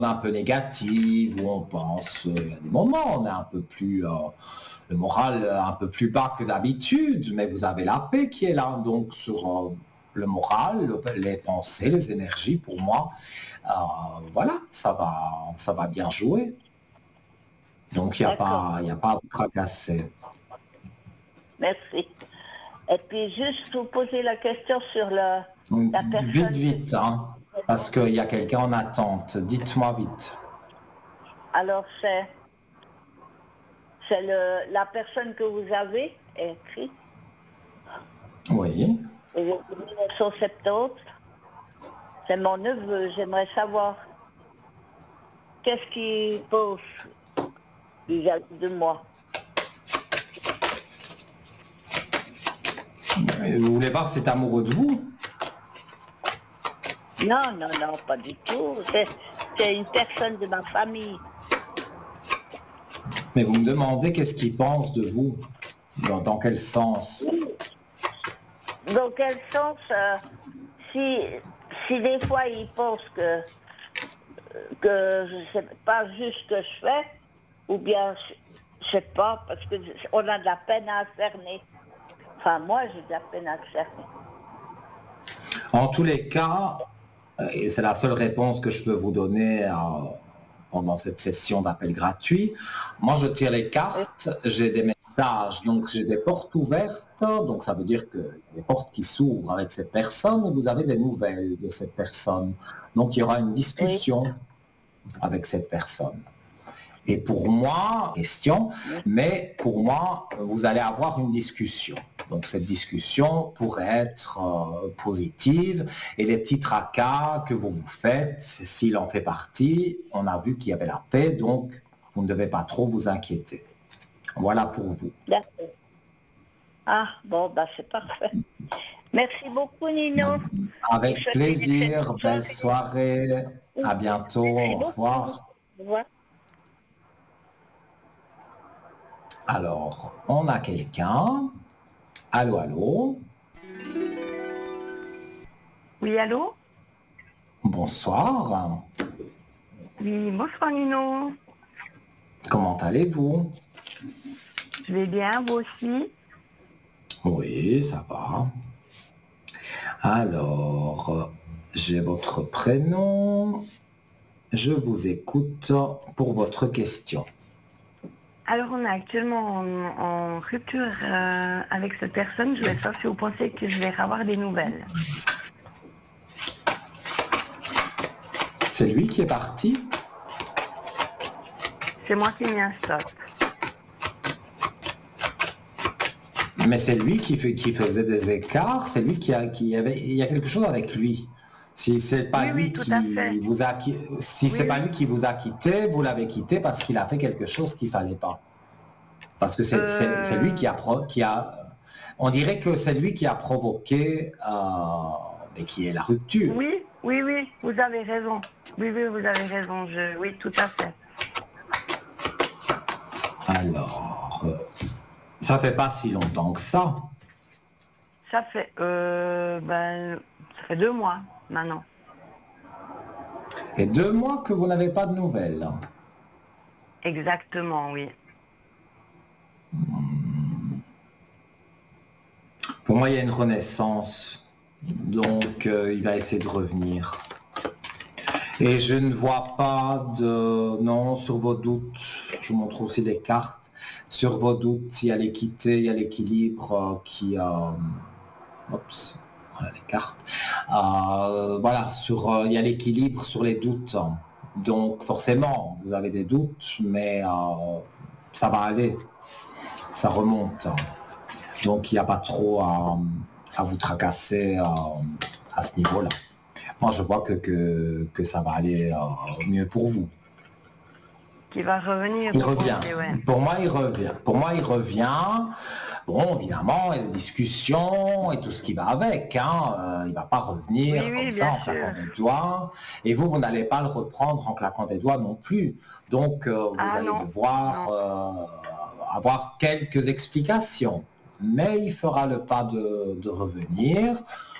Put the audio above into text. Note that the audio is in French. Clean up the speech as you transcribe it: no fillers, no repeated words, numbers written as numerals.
un peu négatives, où on pense, il y a des moments, on est un peu plus, le moral un peu plus bas que d'habitude, mais vous avez la paix qui est là, donc sur le moral, les pensées, les énergies, pour moi, voilà, ça va bien jouer. Donc D'accord. il y a pas à vous tracasser. Merci. Et puis juste vous poser la question sur Donc, la vite, personne que vite, hein, parce qu'il y a quelqu'un en attente. Dites-moi vite. alors c'est la personne que vous avez écrit, Oui. et 1970, c'est mon neveu. J'aimerais savoir qu'est-ce qu'il pense vis-à-vis de moi. Et vous voulez voir si c'est amoureux de vous? Non, non, non, pas du tout. C'est une personne de ma famille. Mais vous me demandez qu'est-ce qu'il pense de vous? Dans quel sens? Dans quel sens, si, si des fois il pense que c'est pas juste ce que je fais, ou bien je sais pas, parce que on a de la peine à cerner. Enfin, moi j'ai de la peine à cerner. En tous les cas, et c'est la seule réponse que je peux vous donner pendant cette session d'appel gratuit, moi je tire les cartes, j'ai des messages, donc j'ai des portes ouvertes, donc ça veut dire que les portes qui s'ouvrent avec cette personne et vous avez des nouvelles de cette personne. Donc il y aura une Oui, discussion avec cette personne. Et pour moi, question, oui, mais pour moi, vous allez avoir une discussion. Donc cette discussion pourrait être positive et les petits tracas que vous vous faites, s'il en fait partie, on a vu qu'il y avait la paix, donc vous ne devez pas trop vous inquiéter. Voilà pour vous. d'accord. Ah, bon, bah c'est parfait. Merci beaucoup, Nino. Je vous Avec souhaite une plaisir, excellente belle soirée. soirée, à bientôt, Merci au beaucoup. revoir. Au revoir. Alors, on a quelqu'un. Allô, allô. Oui, allô? Bonsoir. Oui, bonsoir Nino. Comment allez-vous? Je vais bien, vous aussi? Oui, ça va. Alors, j'ai votre prénom. Je vous écoute pour votre question. Alors, on est actuellement en rupture avec cette personne. Je voulais savoir si vous pensez que je vais avoir des nouvelles. C'est lui qui est parti? C'est moi qui ai mis un stop. Mais c'est lui qui faisait des écarts, c'est lui il y a quelque chose avec lui. Si c'est pas Oui, lui oui, tout à fait. qui vous a, si c'est Oui, pas oui. lui qui vous a quitté, vous l'avez quitté parce qu'il a fait quelque chose qu'il fallait pas. Parce que c'est lui on dirait que c'est lui qui a provoqué, et qui est la rupture. Oui, oui, oui, vous avez raison. Oui, oui, vous avez raison. Oui, tout à fait. Alors, ça fait pas si longtemps que ça. Ça fait 2 mois maintenant. Et 2 mois que vous n'avez pas de nouvelles. Exactement, oui. Pour moi, il y a une renaissance. Donc, il va essayer de revenir. Et je ne vois pas non, sur vos doutes. Je vous montre aussi les cartes. Sur vos doutes, il y a l'équité, il y a l'équilibre Oups, voilà les cartes. Voilà, il y a l'équilibre sur les doutes. Donc forcément, vous avez des doutes, mais ça va aller, ça remonte. Donc il n'y a pas trop à vous tracasser à ce niveau-là. Moi, je vois que ça va aller mieux pour vous. Qui va revenir. Il revient. Pensez, ouais. Pour moi, il revient. Pour moi, il revient. Bon, évidemment, il y a des discussions et tout ce qui va avec. Il ne va pas revenir Oui, oui, comme ça bien en claquant sûr. des doigts. Et vous n'allez pas le reprendre en claquant des doigts non plus. Donc, vous allez Non, devoir avoir quelques explications. Mais il fera le pas de revenir.